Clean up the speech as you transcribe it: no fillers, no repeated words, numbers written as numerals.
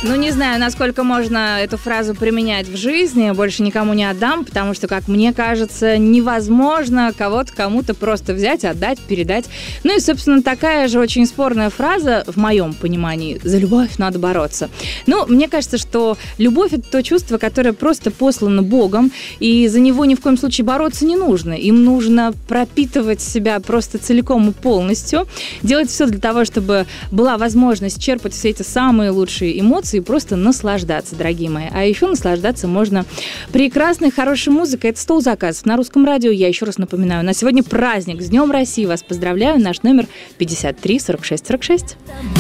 Ну, не знаю, насколько можно эту фразу применять в жизни. Больше никому не отдам, потому что, как мне кажется, невозможно кого-то кому-то просто взять, отдать, передать. Ну и, собственно, такая же очень спорная фраза, в моем понимании, за любовь надо бороться. Ну, мне кажется, что любовь – это то чувство, которое просто послано Богом, и за него ни в коем случае бороться не нужно. Им нужно пропитывать себя просто целиком и полностью, делать все для того, чтобы была возможность черпать все эти самые лучшие эмоции и просто наслаждаться, дорогие мои. А еще наслаждаться можно прекрасной, хорошей музыкой. Это «Стол заказов» на Русском радио. Я еще раз напоминаю, на сегодня праздник. С Днем России вас поздравляю. Наш номер 53 46 46.